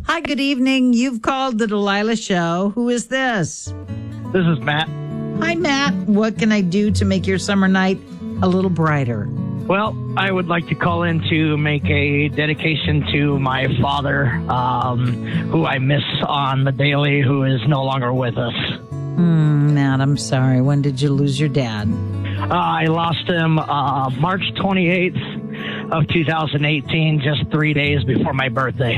Hi, good evening. You've called the Delilah Show. Who is this? This is Matt. Hi, Matt. What can I do to make your summer night a little brighter? Well, I would like to call in to make a dedication to my father, who I miss on the daily, who is no longer with us. Matt, I'm sorry. When did you lose your dad? I lost him March 28th of 2018, just 3 days before my birthday.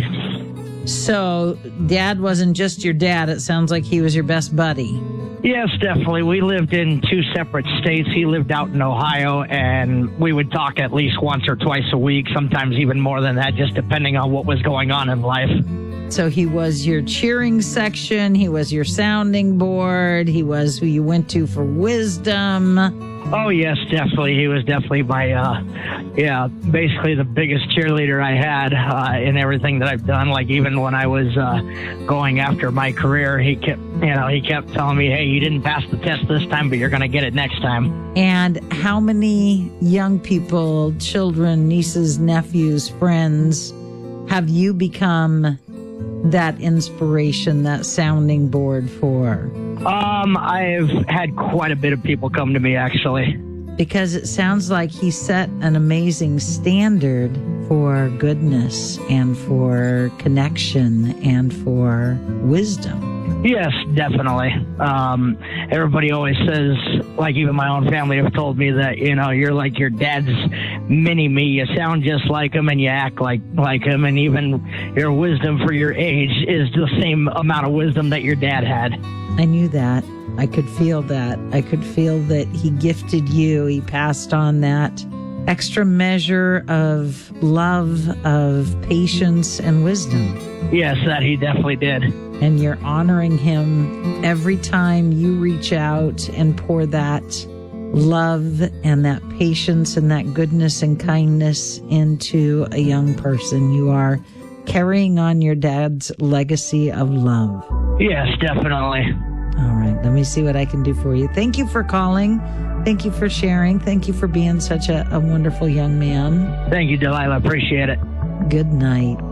So, Dad wasn't just your dad. It sounds like he was your best buddy. Yes, definitely. We lived in two separate states. He lived out in Ohio, and we would talk at least once or twice a week, sometimes even more than that, just depending on what was going on in life. So he was your cheering section. He was your sounding board. He was who you went to for wisdom. Oh, yes, definitely. He was definitely my, basically the biggest cheerleader I had in everything that I've done. Like even when I was going after my career, he kept telling me, hey, you didn't pass the test this time, but you're going to get it next time. And how many young people, children, nieces, nephews, friends, have you become that inspiration, that sounding board for? I've had quite a bit of people come to me, actually. Because it sounds like he set an amazing standard for goodness and for connection and for wisdom. Yes, definitely. Everybody always says, like even my own family have told me that, you're like your dad's mini-me. You sound just like him and you act like him. And even your wisdom for your age is the same amount of wisdom that your dad had. I knew that. I could feel that. I could feel that he gifted you. He passed on that extra measure of love, of patience, and wisdom. Yes, that he definitely did. And you're honoring him every time you reach out and pour that love and that patience and that goodness and kindness into a young person. You are carrying on your dad's legacy of love. Yes, definitely. All right, let me see what I can do for you. Thank you for calling. Thank you for sharing. Thank you for being such a wonderful young man. Thank you, Delilah. Appreciate it. Good night.